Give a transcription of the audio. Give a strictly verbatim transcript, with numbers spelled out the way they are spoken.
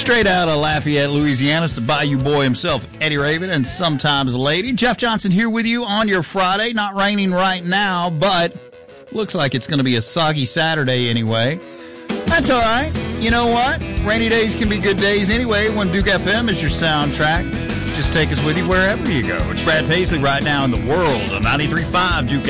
Straight out of Lafayette, Louisiana, it's the Bayou Boy himself, Eddie Raven, and sometimes a lady. Jeff Johnson here with you on your Friday. Not raining right now, but looks like it's going to be a soggy Saturday anyway. That's all right. You know what? Rainy days can be good days anyway when Duke F M is your soundtrack. Just take us with you wherever you go. It's Brad Paisley right now in the world of ninety-three point five Duke